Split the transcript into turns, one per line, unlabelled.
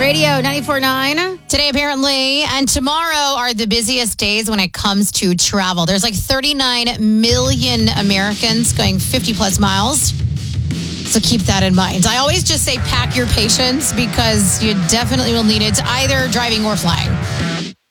Radio 94.9. Today, apparently, and tomorrow are the busiest days when it comes to travel. There's like 39 million Americans going 50 plus miles. So keep that in mind. I always just say pack your patience because you definitely will need it either driving or flying.